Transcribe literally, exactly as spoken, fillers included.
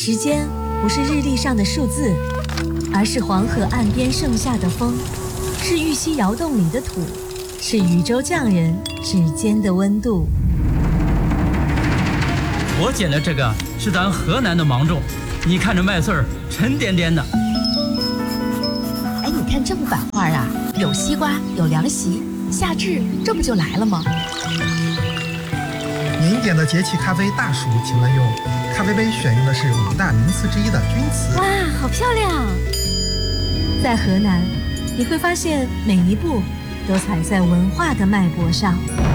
时间不是日历上的数字，而是黄河岸边盛夏的风，是玉溪窑洞里的土，是渝州匠人指尖的温度。 我捡的这个是咱河南的芒种，你看这麦穗儿沉甸甸的。 哎，你看这幅版画啊，有西瓜，有凉席，夏至这不就来了吗？ 您点的节气咖啡大暑请慢用，咖啡杯选用的是五大名瓷之一的钧瓷。 哇，好漂亮！ 在河南，你会发现每一步都踩在文化的脉搏上。